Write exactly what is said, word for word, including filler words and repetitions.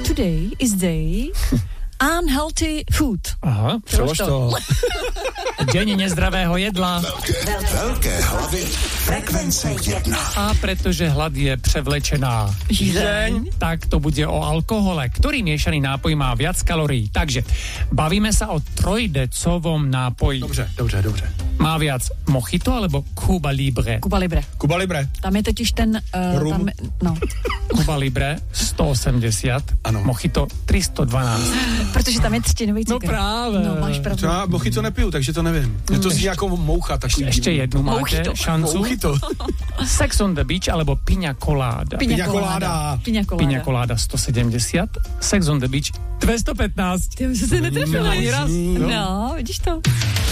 Today is day unhealthy food. Aha, přelož to. Deň nezdravého jedla. Velké, velké hlavy. Frekvence jedna. A pretože hlad je převlečená Žízeň, tak to bude o alkohole, ktorý miešaný nápoj má viac kalórií. Takže bavíme sa o trojdecovom nápoji. Dobře, dobře, dobře. Má viac mojito alebo Cuba Libre? Cuba Libre. Cuba Libre. Tam je totiž ten... Uh, Rum. tam, no. Cuba Libre sto osemdesiat, Ano. mojito tristo dvanásť. Protože tam je třtinový No cukr. práve. No, máš pravdu. Třeba mojito nepiju, takže to nevím. Je to zní jako moucha, tak Ešte jednu máte Mojito. šancu. Mojito. Sex on the beach alebo Piña Colada. Piña Piña colada. Piña colada. Piña Colada sto sedemdesiat, Sex on the beach dvestopätnásť. Ty už jsi se netrefil ani raz. No. No, vidíš to?